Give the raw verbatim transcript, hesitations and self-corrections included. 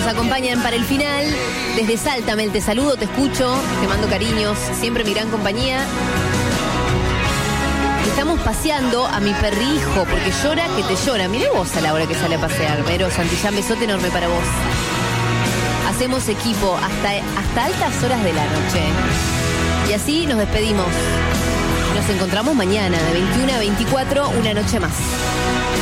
nos acompañan para el final. Desde Salta, Mel, te saludo, te escucho, te mando cariños, siempre mi gran compañía. Estamos paseando a mi perrijo porque llora que te llora. Mirá vos a la hora que sale a pasear. Vero Santillán, besote enorme para vos. Hacemos equipo hasta, hasta altas horas de la noche. Y así nos despedimos. Nos encontramos mañana de veintiuna a veinticuatro, una noche más.